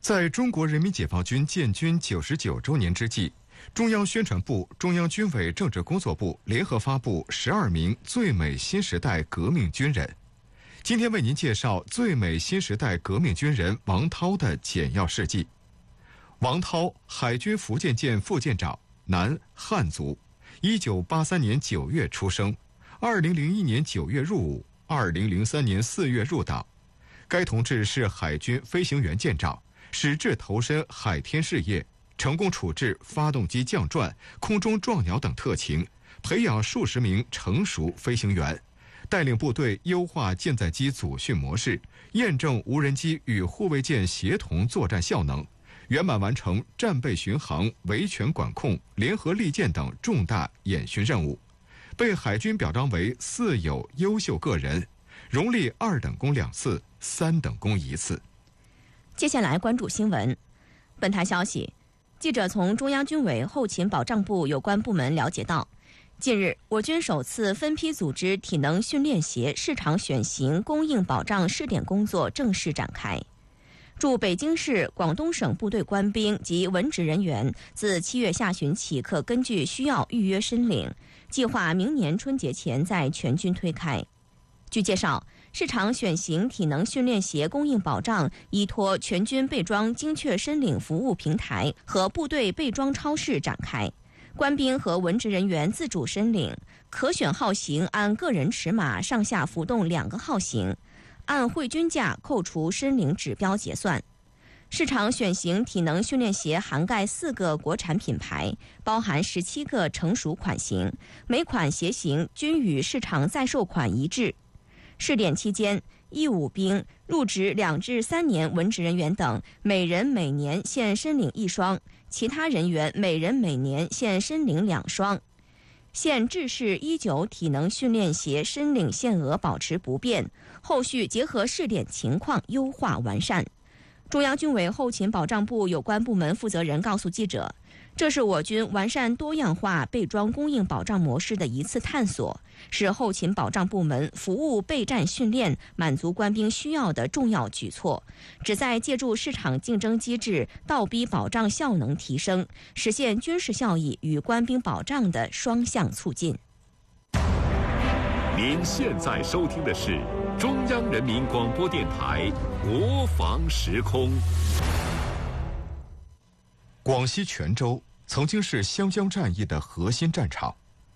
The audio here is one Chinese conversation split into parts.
在中国人民解放军建军99周年之际，中央宣传部、中央军委政治工作部联合发布12名最美新时代革命军人。今天为您介绍最美新时代革命军人王涛的简要事迹。王涛，海军福建舰副舰长，男，汉族，1983年9月出生，2001年9月入伍，2003年4月入党。该同志是海军飞行员舰长，矢志投身海天事业，成功处置发动机降转、空中撞鸟等特勤，培养数十名成熟飞行员，带领部队优化舰载机组训模式，验证无人机与护卫舰协同作战效能，圆满完成战备巡航、维权管控、联合利剑等重大演训任务，被海军表彰为4有优秀个人，荣立2等功2次、3等功1次。 接下来关注新闻。本台消息，记者从中央军委后勤保障部有关部门了解到，近日我军首次分批组织体能训练协市场选型供应保障试点工作正式展开。驻北京市、广东省部队官兵及文职人员自7月下旬起可根据需要预约申领，计划明年春节前在全军推开。据介绍，市场选型体能训练协供应保障依托全军备装精确申领服务平台和部队备装超市展开，官兵和文职人员自主申领，可选号型按个人尺码上下浮动2个号型，按汇均价扣除申领指标结算。市场选型体能训练协涵盖4个国产品牌，包含17个成熟款型，每款鞋型均与市场在售款一致。试点期间，义务兵、入职2至3年文职人员等，每人每年限申领1双，其他人员每人每年限申领2双。现制式19体能训练协申领限额保持不变，后续结合试点情况优化完善。中央军委后勤保障部有关部门负责人告诉记者，这是我军完善多样化备装供应保障模式的一次探索，是后勤保障部门服务备战训练、满足官兵需要的重要举措，旨在借助市场竞争机制倒逼保障效能提升，实现军事效益与官兵保障的双向促进。 您现在收听的是中央人民广播电台国防时空。 广西全州曾经是湘江战役的核心战场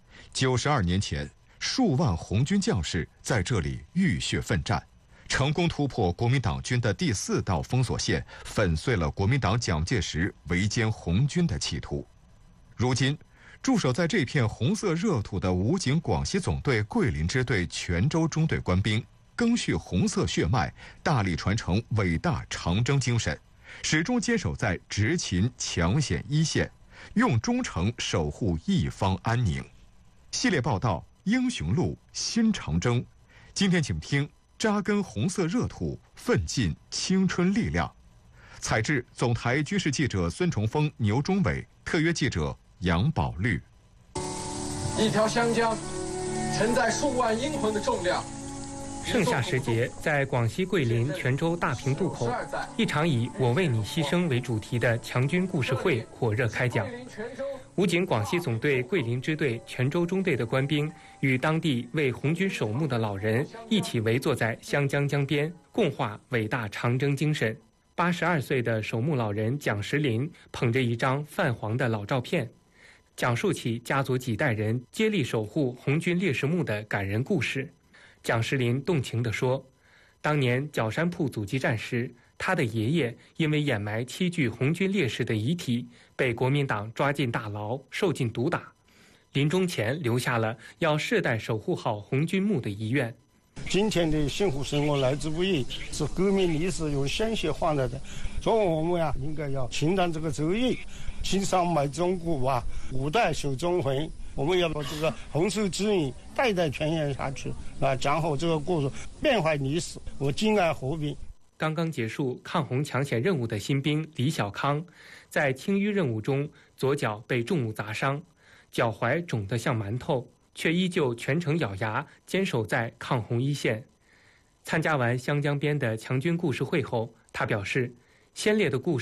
，92年前，数万红军将士在这里浴血奋战，成功突破国民党军的第4道封锁线，粉碎了国民党蒋介石围歼红军的企图。如今，驻守在这片红色热土的武警广西总队桂林支队全州中队官兵，赓续红色血脉，大力传承伟大长征精神，始终坚守在执勤抢险一线，用忠诚守护一方安宁。系列报道《英雄路新长征》，今天请听扎根红色热土，奋进青春力量。采制总台军事记者孙崇峰、牛忠伟，特约记者杨宝律。 一条湘江承载数万英魂的重量。 盛夏时节，在广西桂林泉州大坪渡口，一场以我为你牺牲为主题的强军故事会火热开讲。武警广西总队桂林支队泉州中队的官兵与当地为红军守墓的老人一起围坐在湘江江边，共话伟大长征精神。82岁的守墓老人蒋石林捧着一张泛黄的老照片，讲述起家族几代人接力守护红军烈士墓的感人故事。蒋石林动情地说，当年角山铺阻击战时，他的爷爷因为掩埋7具红军烈士的遗体，被国民党抓进大牢，受尽毒打，临终前留下了要世代守护好红军墓的遗愿。 今天的幸福生活来之不易，是革命历史用鲜血换来的，所以我们呀应该要承担这个责任，亲上买中国啊，5代守中魂。我们要把这个红色之影代代传扬下去啊，讲好这个故事，缅怀历史，我敬爱和平。 刚刚结束抗洪抢险任务的新兵李小康，在清淤任务中左脚被重物砸伤，脚踝肿得像馒头，却依旧全程咬牙坚守在抗洪一线。参加完湘江边的强军故事会后，他表示，先烈的故事